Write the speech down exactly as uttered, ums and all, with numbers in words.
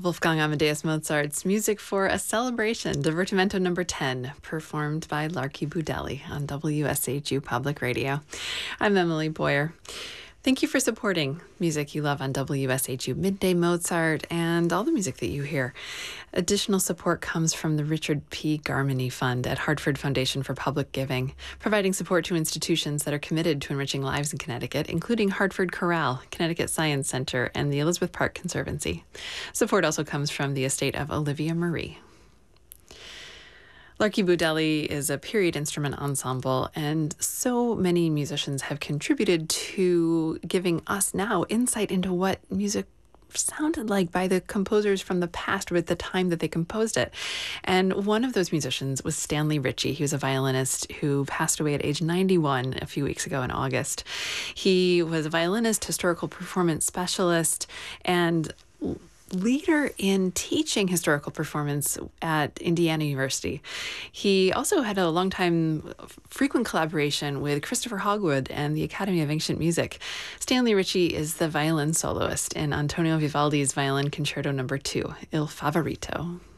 Wolfgang Amadeus Mozart's Music for a Celebration, Divertimento number ten, performed by Larky Budelli on W S H U Public Radio. I'm Emily Boyer. Thank you for supporting music you love on W S H U Midday Mozart and all the music that you hear. Additional support comes from the Richard P. Garmany Fund at Hartford Foundation for Public Giving, providing support to institutions that are committed to enriching lives in Connecticut, including Hartford Chorale, Connecticut Science Center, and the Elizabeth Park Conservancy. Support also comes from the estate of Olivia Marie. Larky Budelli is a period instrument ensemble, and so many musicians have contributed to giving us now insight into what music sounded like by the composers from the past or at the time that they composed it. And one of those musicians was Stanley Ritchie. He was a violinist who passed away at age ninety-one a few weeks ago in August. He was a violinist, historical performance specialist, and leader in teaching historical performance at Indiana University. He also had a long time frequent collaboration with Christopher Hogwood and the Academy of Ancient Music. Stanley Ritchie is the violin soloist in Antonio Vivaldi's Violin Concerto number two, Il Favorito.